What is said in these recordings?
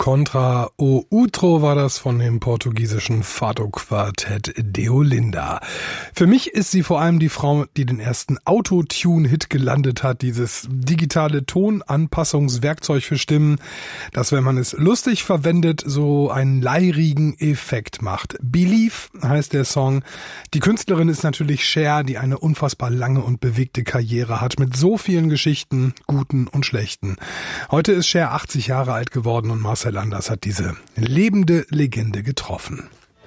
Contra o Outro war das von dem portugiesischen Fado-Quartett Deolinda. Für mich ist sie vor allem die Frau, die den ersten Autotune-Hit gelandet hat, dieses digitale Tonanpassungswerkzeug für Stimmen, das, wenn man es lustig verwendet, so einen leirigen Effekt macht. Believe heißt der Song. Die Künstlerin ist natürlich Cher, die eine unfassbar lange und bewegte Karriere hat, mit so vielen Geschichten, guten und schlechten. Heute ist Cher 80 Jahre alt geworden und Marcel Anders hat diese lebende Legende getroffen.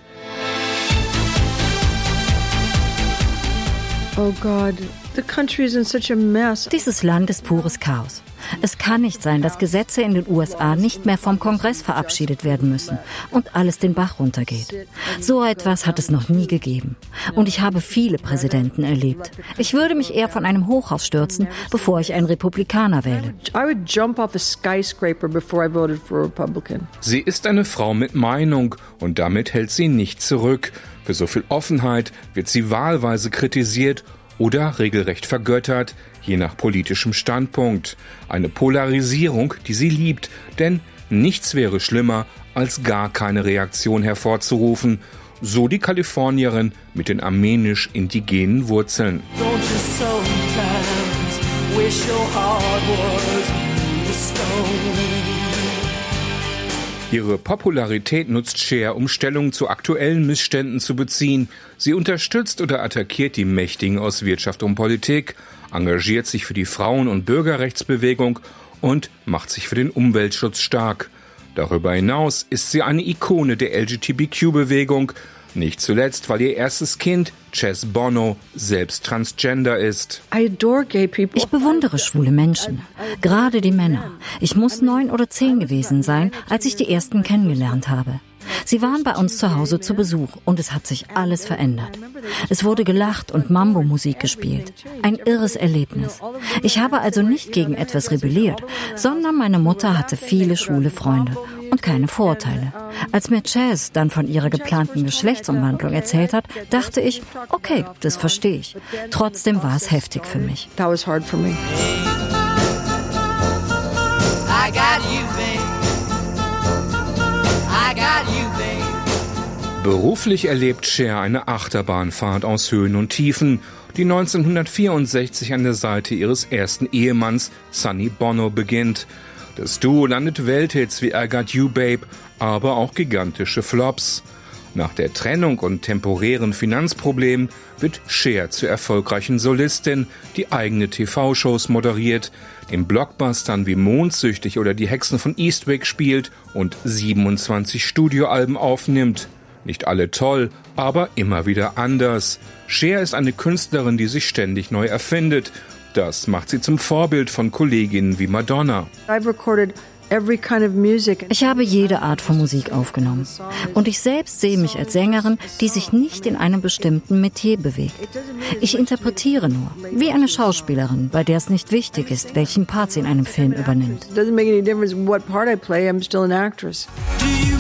Oh God, the country is in such a mess. Dieses Land ist pures Chaos. Es kann nicht sein, dass Gesetze in den USA nicht mehr vom Kongress verabschiedet werden müssen und alles den Bach runtergeht. So etwas hat es noch nie gegeben. Und ich habe viele Präsidenten erlebt. Ich würde mich eher von einem Hochhaus stürzen, bevor ich einen Republikaner wähle. I would jump off a skyscraper before I voted for a Republican. Sie ist eine Frau mit Meinung und damit hält sie nicht zurück. Für so viel Offenheit wird sie wahlweise kritisiert oder regelrecht vergöttert, je nach politischem Standpunkt. Eine Polarisierung, die sie liebt, denn nichts wäre schlimmer, als gar keine Reaktion hervorzurufen. So die Kalifornierin mit den armenisch-indigenen Wurzeln. Ihre Popularität nutzt Cher, um Stellung zu aktuellen Missständen zu beziehen. Sie unterstützt oder attackiert die Mächtigen aus Wirtschaft und Politik, engagiert sich für die Frauen- und Bürgerrechtsbewegung und macht sich für den Umweltschutz stark. Darüber hinaus ist sie eine Ikone der LGBTQ-Bewegung, nicht zuletzt, weil ihr erstes Kind, Chess Bono, selbst transgender ist. I adore gay people. Ich bewundere schwule Menschen, gerade die Männer. Ich muss 9 oder 10 gewesen sein, als ich die ersten kennengelernt habe. Sie waren bei uns zu Hause zu Besuch und es hat sich alles verändert. Es wurde gelacht und Mambo-Musik gespielt. Ein irres Erlebnis. Ich habe also nicht gegen etwas rebelliert, sondern meine Mutter hatte viele schwule Freunde und keine Vorurteile. Als mir Chaz dann von ihrer geplanten Geschlechtsumwandlung erzählt hat, dachte ich, okay, das verstehe ich. Trotzdem war es heftig für mich. That was hard for me. I got you, babe. I got you, babe. Beruflich erlebt Cher eine Achterbahnfahrt aus Höhen und Tiefen, die 1964 an der Seite ihres ersten Ehemanns Sonny Bono beginnt. Das Duo landet Welthits wie I Got You, Babe, aber auch gigantische Flops. Nach der Trennung und temporären Finanzproblemen wird Cher zur erfolgreichen Solistin, die eigene TV-Shows moderiert, in Blockbustern wie Mondsüchtig oder Die Hexen von Eastwick spielt und 27 Studioalben aufnimmt. Nicht alle toll, aber immer wieder anders. Cher ist eine Künstlerin, die sich ständig neu erfindet. Das macht sie zum Vorbild von Kolleginnen wie Madonna. I've recorded every kind of music. Ich habe jede Art von Musik aufgenommen. Und ich selbst sehe mich als Sängerin, die sich nicht in einem bestimmten Metier bewegt. Ich interpretiere nur, wie eine Schauspielerin, bei der es nicht wichtig ist, welchen Part sie in einem Film übernimmt. It doesn't make any difference what part I play, I'm still an actress. Do you